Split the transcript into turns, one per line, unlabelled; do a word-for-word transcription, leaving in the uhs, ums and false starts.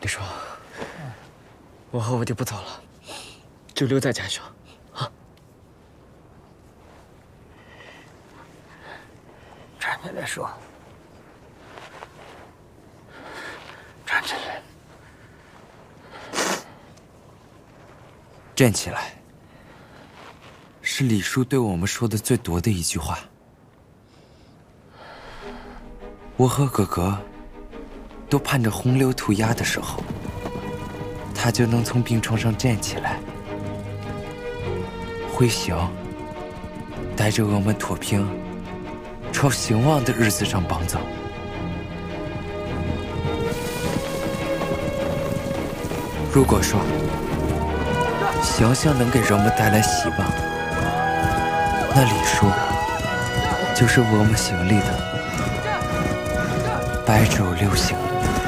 李叔，我和我爹不走了，就留在家乡，啊！
站起来说，站起来，
站起来，是李叔对我们说的最多的一句话。我和哥哥都盼着洪流吐鸦的时候，他就能从病床上站起来，回乡，带着我们脱贫，朝兴旺的日子上帮走。如果说想想能给人们带来希望，那李叔就是我们心里的白昼流星。